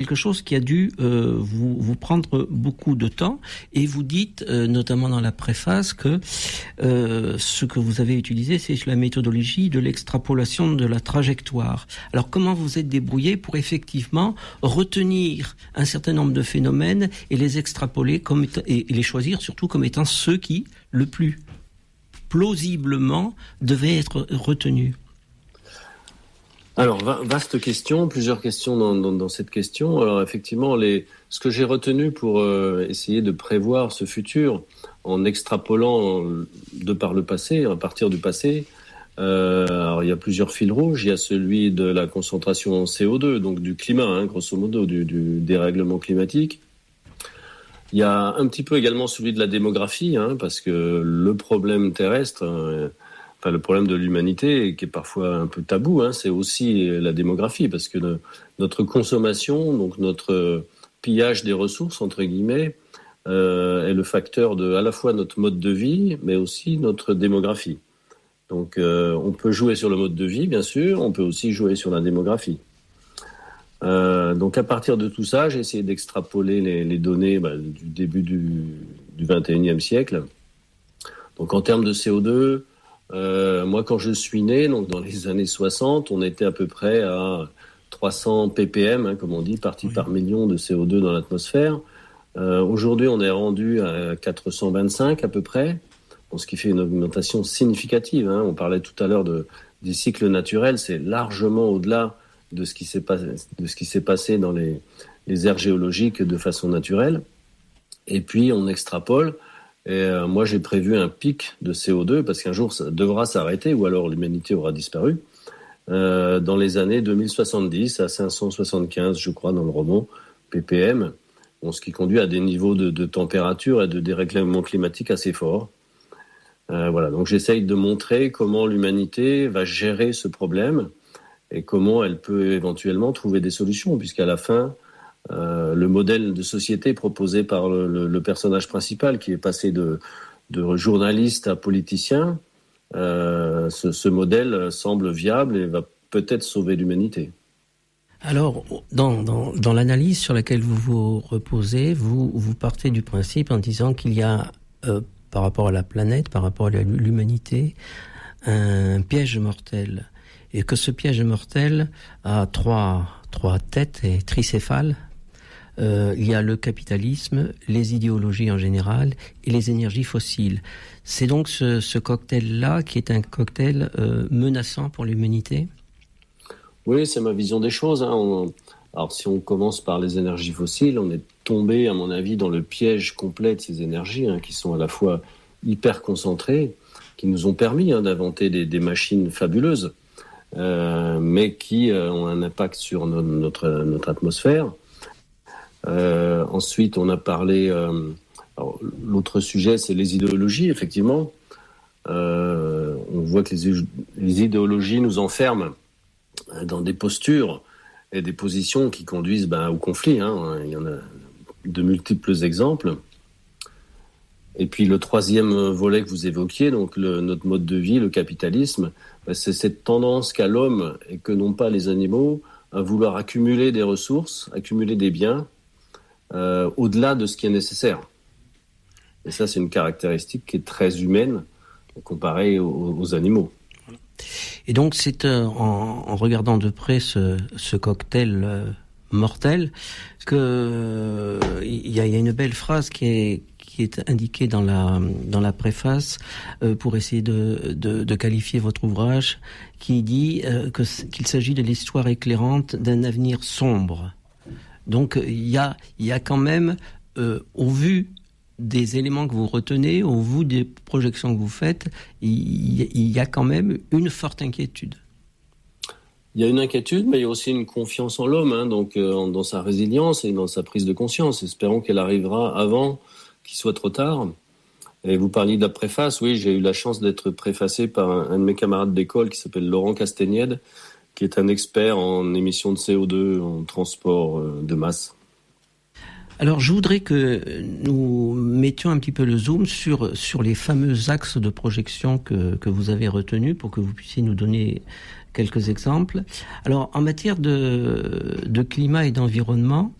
quelque chose qui a dû vous prendre beaucoup de temps, et vous dites, notamment dans la préface, que ce que vous avez utilisé, c'est la méthodologie de l'extrapolation de la trajectoire. Alors comment vous êtes débrouillé pour effectivement retenir un certain nombre de phénomènes et les extrapoler et les choisir surtout comme étant ceux qui, le plus plausiblement, devaient être retenus? Alors, vaste question, plusieurs questions dans cette question. Alors, effectivement, ce que j'ai retenu pour essayer de prévoir ce futur en extrapolant de par le passé, à partir du passé, alors il y a plusieurs fils rouges. Il y a celui de la concentration en CO2, donc du climat, grosso modo, du dérèglement climatique. Il y a un petit peu également celui de la démographie, parce que le problème terrestre... le problème de l'humanité, qui est parfois un peu tabou, c'est aussi la démographie, parce que notre consommation, donc notre pillage des ressources, entre guillemets, est le facteur de à la fois notre mode de vie, mais aussi notre démographie. Donc on peut jouer sur le mode de vie, bien sûr, on peut aussi jouer sur la démographie. Donc à partir de tout ça, j'ai essayé d'extrapoler les données du début du 21e siècle. Donc en termes de CO2, moi, quand je suis né, donc dans les années 60, on était à peu près à 300 ppm, comme on dit, parties par million de CO2 dans l'atmosphère. Aujourd'hui, on est rendu à 425 à peu près, ce qui fait une augmentation significative. On parlait tout à l'heure des cycles naturels, c'est largement au-delà de ce qui s'est passé dans les aires géologiques de façon naturelle. Et puis, on extrapole. Et moi, j'ai prévu un pic de CO2 parce qu'un jour, ça devra s'arrêter ou alors l'humanité aura disparu dans les années 2070 à 575, je crois, dans le roman, ppm, ce qui conduit à des niveaux de température et de dérèglement climatique assez forts. Voilà, donc j'essaye de montrer comment l'humanité va gérer ce problème et comment elle peut éventuellement trouver des solutions, puisqu'à la fin... le modèle de société proposé par le personnage principal, qui est passé de journaliste à politicien, ce modèle semble viable et va peut-être sauver l'humanité. Alors, dans l'analyse sur laquelle vous vous reposez, vous partez du principe en disant qu'il y a, par rapport à la planète, par rapport à l'humanité, un piège mortel. Et que ce piège mortel a trois têtes et tricéphales. Il y a le capitalisme, les idéologies en général et les énergies fossiles. C'est donc ce cocktail-là qui est un cocktail menaçant pour l'humanité? Oui, c'est ma vision des choses. Alors si on commence par les énergies fossiles, on est tombé, à mon avis, dans le piège complet de ces énergies qui sont à la fois hyper concentrées, qui nous ont permis d'inventer des machines fabuleuses, mais qui ont un impact sur notre atmosphère. Ensuite, on a parlé... alors, l'autre sujet, c'est les idéologies, effectivement. On voit que les idéologies nous enferment dans des postures et des positions qui conduisent au conflit. Il y en a de multiples exemples. Et puis le troisième volet que vous évoquiez, donc notre mode de vie, le capitalisme, c'est cette tendance qu'a l'homme, et que n'ont pas les animaux, à vouloir accumuler des ressources, accumuler des biens, au-delà de ce qui est nécessaire. Et ça, c'est une caractéristique qui est très humaine comparée aux animaux. Et donc, c'est en regardant de près ce cocktail mortel que il y a une belle phrase qui est indiquée dans la préface pour essayer de qualifier votre ouvrage, qui dit qu'il s'agit de l'histoire éclairante d'un avenir sombre. Donc il y a quand même, au vu des éléments que vous retenez, au vu des projections que vous faites, il y a quand même une forte inquiétude. Il y a une inquiétude, mais il y a aussi une confiance en l'homme, donc dans sa résilience et dans sa prise de conscience. Espérons qu'elle arrivera avant qu'il soit trop tard. Et vous parliez de la préface. Oui, j'ai eu la chance d'être préfacé par un de mes camarades d'école qui s'appelle Laurent Castagnède, qui est un expert en émissions de CO2, en transport de masse. Alors, je voudrais que nous mettions un petit peu le zoom sur les fameux axes de projection que vous avez retenus pour que vous puissiez nous donner quelques exemples. Alors, en matière de climat et d'environnement,